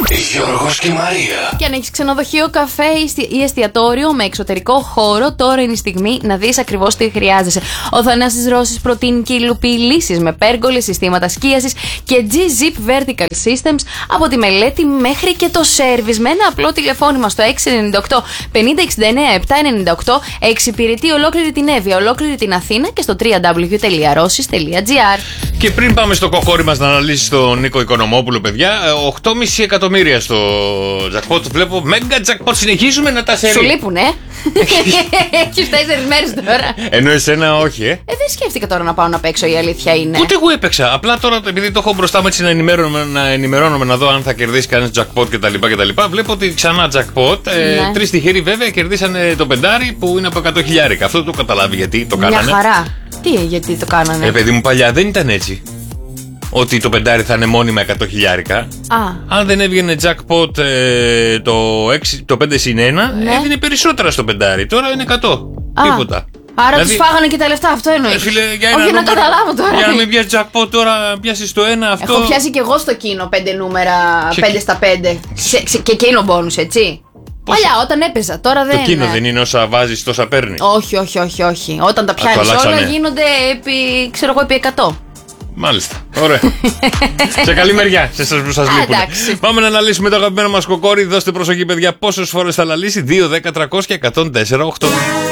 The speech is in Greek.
Γιώργος και Μαρία. Και αν έχεις ξενοδοχείο, καφέ ή εστιατόριο με εξωτερικό χώρο, τώρα είναι η στιγμή να δεις ακριβώς τι χρειάζεσαι. Ο Θανάσης Ρώστης προτείνει και υλοποιεί λύσεις με πέργολες, συστήματα σκίασης και G-Zip Vertical Systems από τη μελέτη μέχρι και το σέρβις. Με ένα απλό τηλεφώνημα στο 698 5069 798 εξυπηρετεί ολόκληρη την Εύβοια, ολόκληρη την Αθήνα και στο www.rossis.gr. Και πριν πάμε στο κοκόρι μας να αναλύσει τον Νίκο Οικονομόπουλο, παιδιά, 8,5 εκατομμύρια στο jackpot. Βλέπω μέγκα jackpot. Συνεχίζουμε να τα σερβίρουμε. Σου λείπουνε. Έχεις 4 μέρες τώρα. Ενώ εσένα όχι, Δεν σκέφτηκα τώρα να πάω να παίξω, η αλήθεια είναι. Ούτε εγώ έπαιξα. Απλά τώρα επειδή το έχω μπροστά μου έτσι να ενημερώνομαι να δω αν θα κερδίσει κανένα jackpot κτλ. Βλέπω ότι ξανά jackpot. Ναι. 3 τυχεροί βέβαια κερδίσανε το πεντάρι που είναι από 100 χιλιάρικα. Αυτό το καταλάβει γιατί το κάνανε. Μια χαρά. Τι, γιατί το κάνανε. Παιδί μου, παλιά δεν ήταν έτσι. Ότι το πεντάρι θα είναι μόνιμα 100 χιλιάρικα. Αν δεν έβγαινε jackpot το 5 συν 1, ναι, έδινε περισσότερα στο πεντάρι. Τώρα είναι 100. Τίποτα. Άρα Δηλαδή, τους φάγανε και τα λεφτά, αυτό εννοείς. Φίλε, Όχι, να καταλάβω τώρα. Για να μην πιάσει jackpot τώρα, πιάσει το ένα αυτό. Έχω πιάσει και εγώ στο κίνο 5 νούμερα, 5 στα 5. Και εκείνο μπόνους, έτσι. Παλιά, όταν έπαιζα, τώρα δεν. Το κίνο δεν είναι όσα βάζεις τόσα παίρνει. Όχι. Όταν τα πιάνεις όλα γίνονται επί 100. Μάλιστα. Ωραία. Σε καλή μεριά σε εσάς που σας λείπουν. Πάμε να αναλύσουμε το αγαπημένο μας κοκόρι. Δώστε προσοχή, παιδιά, πόσες φορές θα αναλύσει. 2, 10, 300 και 104, 8.